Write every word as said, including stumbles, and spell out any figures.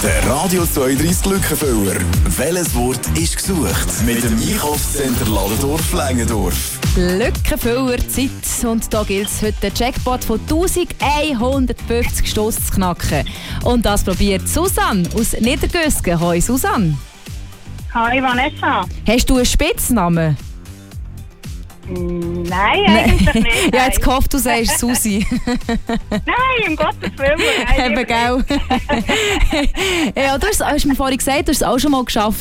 Der Radio zweiunddreißig Lückenfüller. Welches Wort ist gesucht? Mit dem Einkaufscenter Ladendorf-Längendorf. Lückenfüller-Zeit. Und da gilt es heute, den Jackpot von elfhundertfünfzig Stoss zu knacken. Und das probiert Susanne aus Niedergösgen. Hoi Susanne. Hi Vanessa. Hast du einen Spitznamen? Nein, eigentlich nicht. Ich habe jetzt gehofft, du sagst Susi. Nein, um Gottes Willen. Nein, Eben, gell? Ja, du hast, hast mir vorhin gesagt, du hast es auch schon mal geschafft,